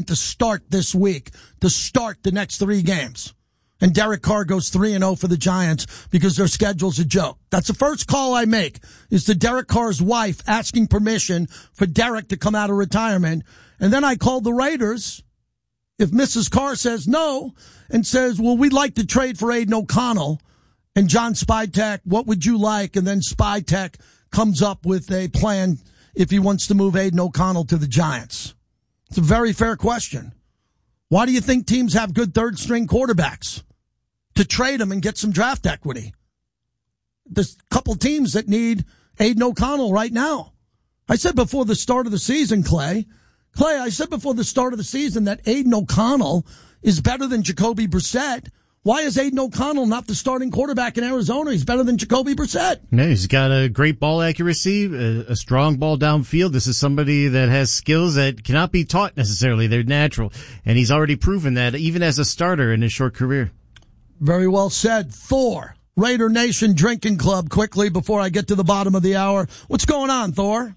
to start this week, to start the next 3 games. And Derek Carr goes 3-0 for the Giants because their schedule's a joke. That's the first call I make, is to Derek Carr's wife asking permission for Derek to come out of retirement. And then I call the Raiders if Mrs. Carr says no and says, well, we'd like to trade for Aiden O'Connell. And John Spytek, what would you like? And then Spytek comes up with a plan if he wants to move Aiden O'Connell to the Giants. It's a very fair question. Why do you think teams have good third-string quarterbacks? To trade them and get some draft equity. There's a couple teams that need Aiden O'Connell right now. I said before the start of the season, Clay, I said before the start of the season that Aiden O'Connell is better than Jacoby Brissett. Why is Aiden O'Connell not the starting quarterback in Arizona? He's better than Jacoby Brissett. No, he's got a great ball accuracy, a strong ball downfield. This is somebody that has skills that cannot be taught necessarily. They're natural. And he's already proven that even as a starter in his short career. Very well said. Thor, Raider Nation Drinking Club, quickly before I get to the bottom of the hour. What's going on, Thor?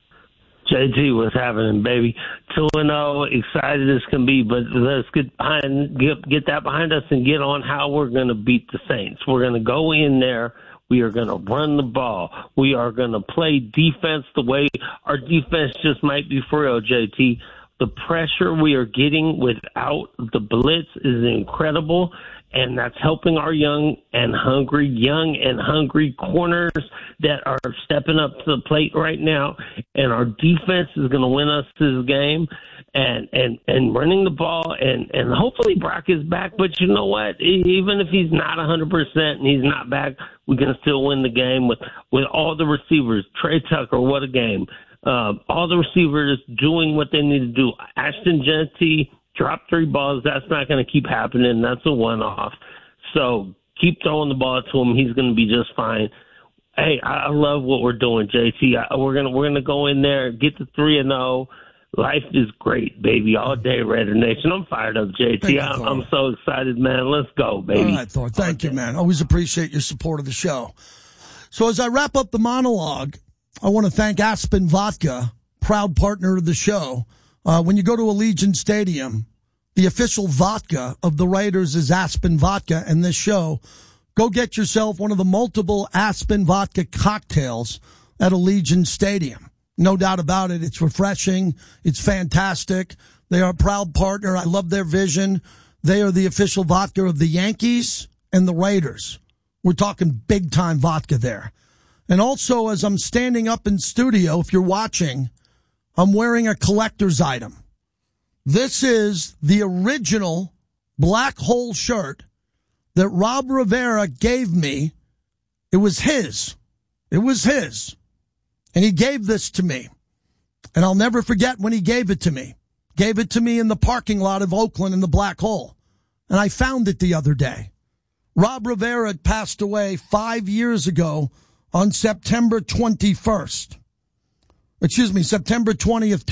JT, what's happening, baby? 2-0, excited as can be, but let's get that behind us and get on how we're going to beat the Saints. We're going to go in there. We are going to run the ball. We are going to play defense the way our defense just might be for real, JT. The pressure we are getting without the blitz is incredible, and that's helping our young and hungry corners that are stepping up to the plate right now. And our defense is going to win us this game, and running the ball, and hopefully Brock is back. But you know what? Even if he's not 100% and he's not back, we can still win the game with all the receivers. Trey Tucker, what a game. All the receivers doing what they need to do. Ashton Genty dropped 3 balls. That's not going to keep happening. That's a one-off. So keep throwing the ball to him. He's going to be just fine. Hey, I love what we're doing, JT. We're gonna go in there, get to 3-0. Life is great, baby. All day, Raider Nation. I'm fired up, JT. I'm so excited, man. Let's go, baby. All right, Thor. Thank you, man. Always appreciate your support of the show. So as I wrap up the monologue, I want to thank Aspen Vodka, proud partner of the show. When you go to Allegiant Stadium, the official vodka of the Raiders is Aspen Vodka, and this show, go get yourself one of the multiple Aspen Vodka cocktails at Allegiant Stadium. No doubt about it. It's refreshing. It's fantastic. They are a proud partner. I love their vision. They are the official vodka of the Yankees and the Raiders. We're talking big-time vodka there. And also, as I'm standing up in studio, if you're watching, I'm wearing a collector's item. This is the original Black Hole shirt that Rob Rivera gave me. It was his. It was his. And he gave this to me. And I'll never forget when he gave it to me. Gave it to me in the parking lot of Oakland in the Black Hole. And I found it the other day. Rob Rivera had passed away 5 years ago on September 21st. September 20th,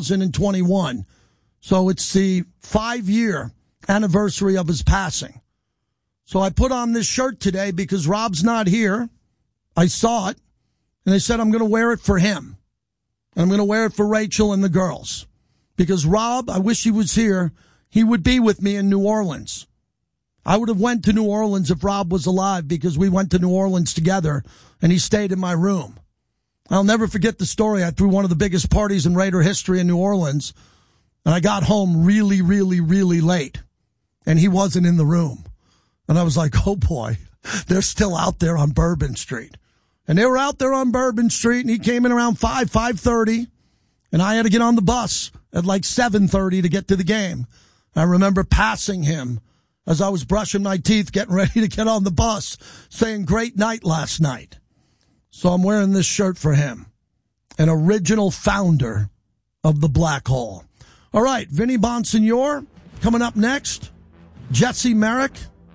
2021. So it's the 5-year anniversary of his passing. So I put on this shirt today because Rob's not here. I saw it, and they said I'm going to wear it for him. And I'm going to wear it for Rachel and the girls. Because Rob, I wish he was here, he would be with me in New Orleans. I would have went to New Orleans if Rob was alive because we went to New Orleans together, and he stayed in my room. I'll never forget the story. I threw one of the biggest parties in Raider history in New Orleans, and I got home really, really, really late, and he wasn't in the room. And I was like, oh, boy, they're still out there on Bourbon Street. And they were out there on Bourbon Street, and he came in around 5:30, and I had to get on the bus at like 7:30 to get to the game. I remember passing him as I was brushing my teeth, getting ready to get on the bus, saying, great night last night. So I'm wearing this shirt for him, an original founder of the Black Hole. All right, Vinny Bonsignor coming up next, Jesse Merrick.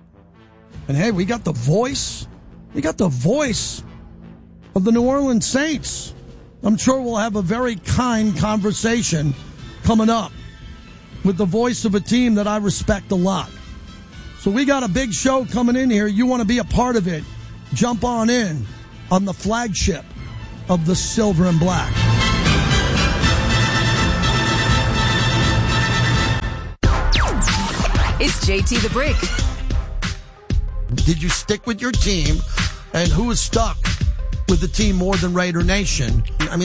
And, hey, we got the voice. We got the voice of the New Orleans Saints. I'm sure we'll have a very kind conversation coming up with the voice of a team that I respect a lot. So we got a big show coming in here. You want to be a part of it, jump on in on the flagship of the Silver and Black. It's JT the Brick. Did you stick with your team? And who is stuck with the team more than Raider Nation? I mean,